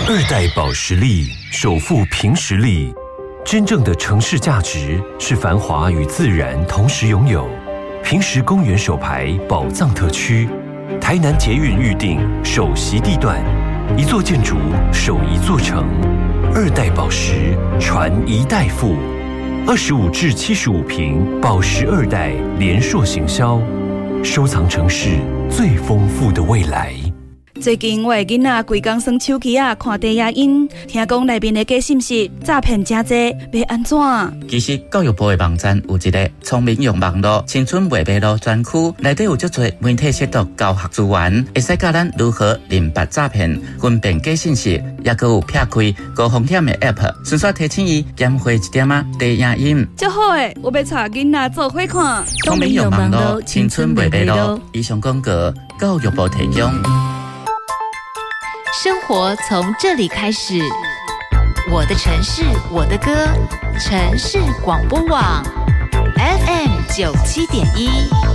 二代保时力首富凭实力，真正的城市价值是繁华与自然同时拥有。凭实公园首排宝藏特区，台南捷运预定首席地段，一座建筑守一座城。二代保时传一代富，25至75坪保时二代连硕行销，收藏城市最丰富的未来。 最近我的囡仔规工耍手机看低影音，听讲内面的假信息诈骗真多，要安怎？ 其实教育部的网站有一个聪明用网络青春未迷路专区，内底有足多媒体识读教学资源，会使教咱如何认别诈骗、分辨假信息，也佫有撇开高风险的 App， 顺续提醒伊减花一点低影音。 足好诶，我要带囡仔做伙看。 聪明用网络青春未迷路，以上广告教育部提供。 生活从这里开始，我的城市，我的歌，城市广播网 FM 97.1。